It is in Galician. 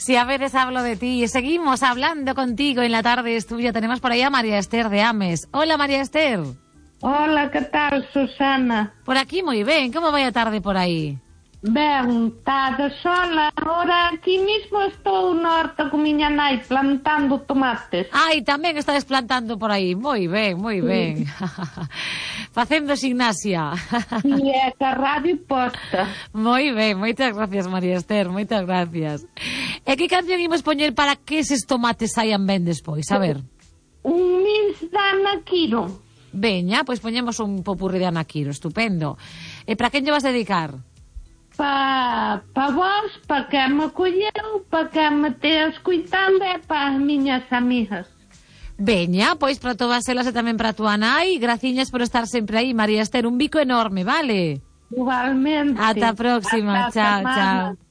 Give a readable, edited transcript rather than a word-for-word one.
Si a veces hablo de ti. Y seguimos hablando contigo en La Tarde es Tuya. Tenemos por ahí a María Esther de Ames. Hola, María Esther. Hola, que tal, Susana? Por aquí moi ben. Como vai a tarde por aí? Ben, está de sol. Agora aquí mismo estou no horto con miña nai plantando tomates. Ai, tamén estades plantando por aí. Moi ben, moi ben. Facendo gimnasia. E é que a radio posta. Moi ben, moitas gracias, María Esther, moitas gracias. E que canción imos poñer para que eses tomates saian ben despois? A ver. Un mix da Ana Quiro. Veña, pois poñemos un popurrí de Ana Quiro, estupendo. E para quen lle vas dedicar? Pa vos, pa que me colleu, pa que me te escuitando e pa as miñas amigas. Veña, pois para todas elas e tamén para túa nai. Graciñas por estar sempre aí, María Esther. Un bico enorme, vale? Igualmente. Ata a próxima. Chao, chao.